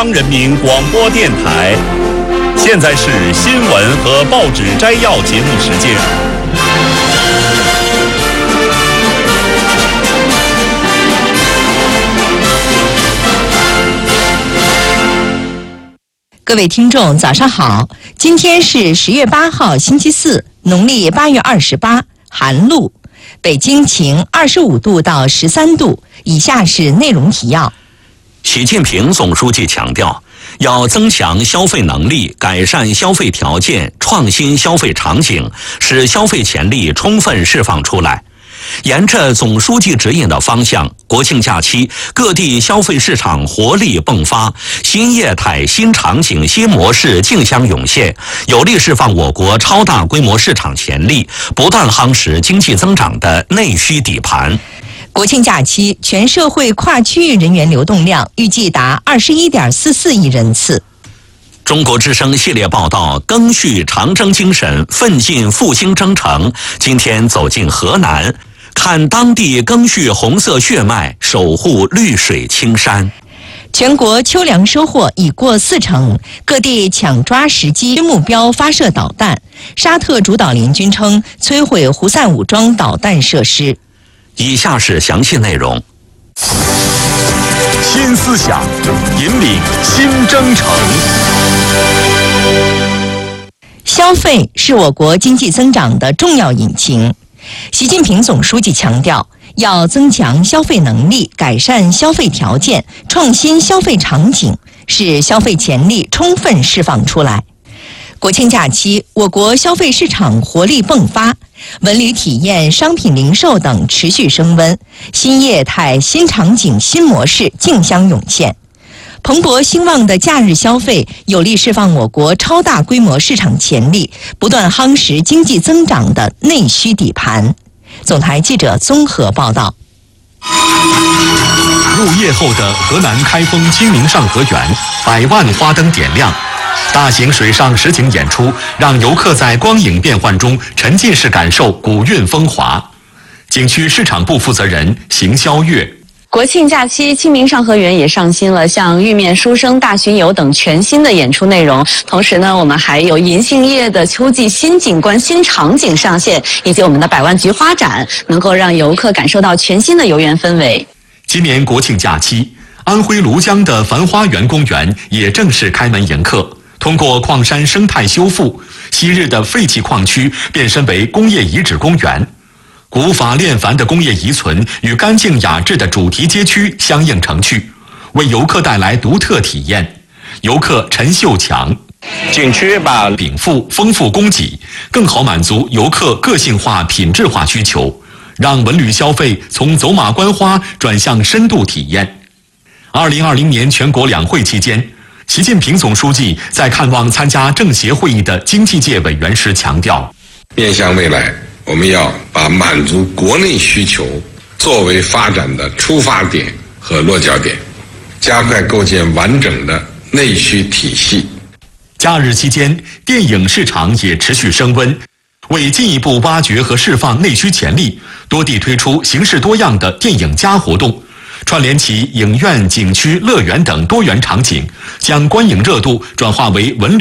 人民广播电台，现在是新闻和报纸摘要节目时间。 各位听众，早上好！今天是10月8号，星期四，农历8月28，寒露。北京晴，25度到13度。以下是内容提要。 习近平总书记强调，要增强消费能力，改善消费条件，创新消费场景，使消费潜力充分释放出来。沿着总书记指引的方向，国庆假期各地消费市场活力迸发，新业态、新场景、新模式竞相涌现，有力释放我国超大规模市场潜力，不断夯实经济增长的内需底盘。 国庆假期，全社会跨区域人员流动量预计达21.44亿人次。 中国之声系列报道赓续长征精神，奋进复兴征程，今天走进河南，看当地赓续红色血脉，守护绿水青山。 全国秋粮收获已过40%，各地抢抓时机目标发射导弹。沙特主导联军称摧毁胡塞武装导弹设施。 以下是详细内容。 新思想引领新征程。 消费是我国经济增长的重要引擎。习近平总书记强调，要增强消费能力，改善消费条件，创新消费场景，使消费潜力充分释放出来。国庆假期，我国消费市场活力迸发，文旅体验、商品零售等持续升温，新业态、新场景、新模式竞相涌现。蓬勃兴旺的假日消费有力释放我国超大规模市场潜力，不断夯实经济增长的内需底盘。总台记者综合报道。 入夜后的河南开封清明上河园，100万花灯点亮，大型水上实景演出让游客在光影变幻中沉浸式感受古韵风华。景区市场部负责人邢霄月。 国庆假期，清明上河园也上新了像玉面书生大巡游等全新的演出内容。同时呢，我们还有银杏叶的秋季新景观、新场景上线，以及我们的百万菊花展，能够让游客感受到全新的游园氛围。 今年国庆假期，安徽庐江的繁花园公园也正式开门迎客。通过矿山生态修复，昔日的废弃矿区变身为工业遗址公园。古法炼繁的工业遗存与干净雅致的主题街区相映成趣，为游客带来独特体验。游客陈秀强， 景区把禀赋丰富供给，更好满足游客个性化、品质化需求，让文旅消费从走马观花转向深度体验。2020年全国两会期间，习近平总书记在看望参加政协会议的经济界委员时强调， 面向未来，我们要把满足国内需求作为发展的出发点和落脚点，加快构建完整的内需体系。 假日期间，电影市场也持续升温。为进一步挖掘和释放内需潜力，多地推出形式多样的电影+活动，串联起影院、景区、乐园等多元场景，将观影热度转化为文旅